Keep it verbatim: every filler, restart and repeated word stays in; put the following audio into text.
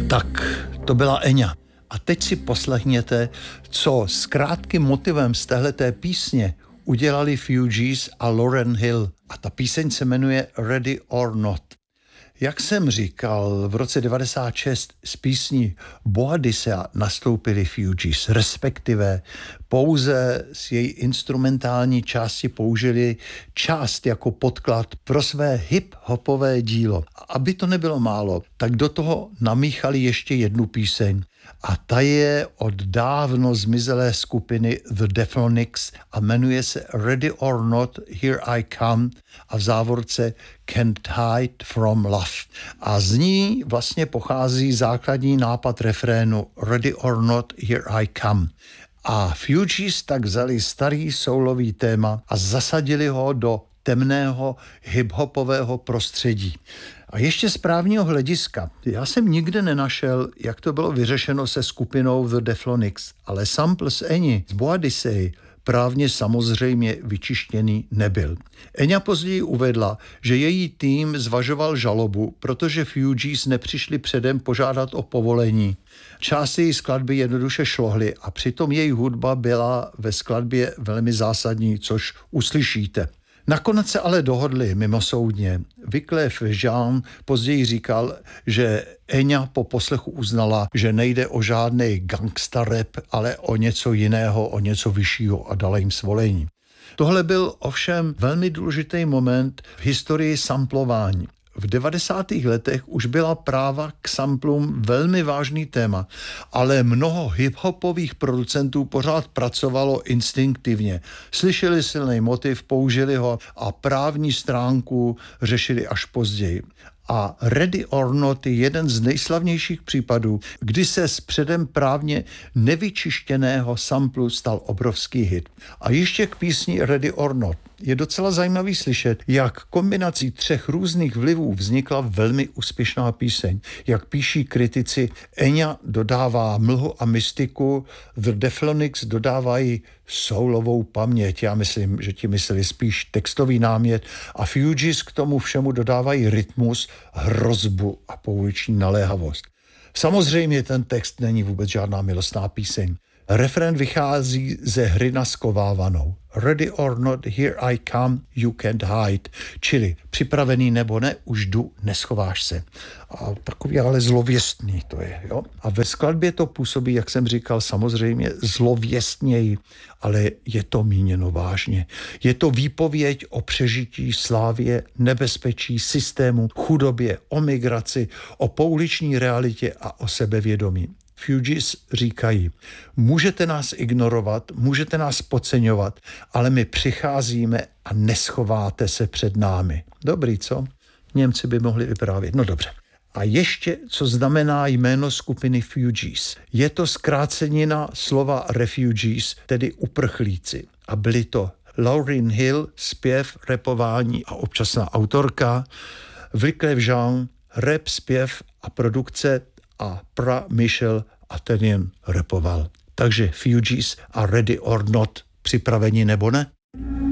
Tak, to byla Enya. A teď si poslechněte, co s krátkým motivem z téhleté písně udělali Fugees a Lauryn Hill. A ta píseň se jmenuje Ready or Not. Jak jsem říkal, v roce devadesát šest z písní Boadicea nastoupili Fugees, respektive pouze z její instrumentální části použili část jako podklad pro své hip-hopové dílo. A aby to nebylo málo, tak do toho namíchali ještě jednu píseň. A ta je od dávno zmizelé skupiny The Deflonics a jmenuje se Ready or Not, Here I Come a v závorce Can't Hide from Love. A z ní vlastně pochází základní nápad refrénu Ready or Not, Here I Come. A Fugees tak vzali starý soulový téma a zasadili ho do temného hip-hopového prostředí. A ještě z právního hlediska, já jsem nikde nenašel, jak to bylo vyřešeno se skupinou The Deflonics, ale sample z Eni, z Boadicea, právně samozřejmě vyčištěný nebyl. Enya později uvedla, že její tým zvažoval žalobu, protože Fugees nepřišli předem požádat o povolení. Části její skladby jednoduše šlohly a přitom její hudba byla ve skladbě velmi zásadní, což uslyšíte. Nakonec se ale dohodli mimosoudně. Wyclef Jean později říkal, že Enya po poslechu uznala, že nejde o žádný gangsta rap, ale o něco jiného, o něco vyššího a dala jim svolení. Tohle byl ovšem velmi důležitý moment v historii samplování. V devadesátých letech už byla práva k samplům velmi vážný téma, ale mnoho hip-hopových producentů pořád pracovalo instinktivně. Slyšeli silný motiv, použili ho a právní stránku řešili až později. A Ready or Not je jeden z nejslavnějších případů, kdy se z předem právně nevyčištěného samplu stal obrovský hit. A ještě k písni Ready or Not. Je docela zajímavý slyšet, jak kombinací třech různých vlivů vznikla velmi úspěšná píseň. Jak píší kritici, Enya dodává mlhu a mystiku, The Deflonics dodávají soulovou paměť. Já myslím, že ti mysleli spíš textový námět a Fugees k tomu všemu dodávají rytmus, hrozbu a pouliční naléhavost. Samozřejmě ten text není vůbec žádná milostná píseň. Refrén vychází ze hry na skovávanou. Ready or not, here I come, you can't hide. Čili připravený nebo ne, už jdu, neschováš se. A takový ale zlověstný to je. Jo? A ve skladbě to působí, jak jsem říkal, samozřejmě zlověstněji, ale je to míněno vážně. Je to výpověď o přežití, slávě, nebezpečí, systému, chudobě, o migraci, o pouliční realitě a o sebevědomí. Fugees říkají, můžete nás ignorovat, můžete nás podceňovat, ale my přicházíme a neschováte se před námi. Dobrý, co? Němci by mohli vyprávět. No dobře. A ještě, co znamená jméno skupiny Fugees. Je to zkrácenina slova refugees, tedy uprchlíci. A byli to Lauryn Hill, zpěv, rapování a občasná autorka, Wyclef Jean, rap, zpěv a produkce a Pra Michel a ten jen rapoval. Takže Fugees a Ready or Not, připraveni nebo ne?